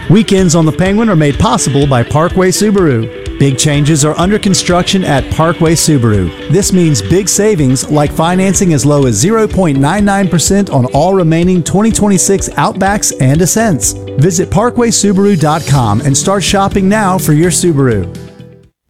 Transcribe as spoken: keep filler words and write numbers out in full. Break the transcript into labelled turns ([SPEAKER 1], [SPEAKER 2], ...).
[SPEAKER 1] Weekends on the Penguin are made possible by Parkway Subaru. Big changes are under construction at Parkway Subaru. This means big savings like financing as low as zero point nine nine percent on all remaining twenty twenty-six Outbacks and Ascents. Visit parkway subaru dot com and start shopping now for your Subaru.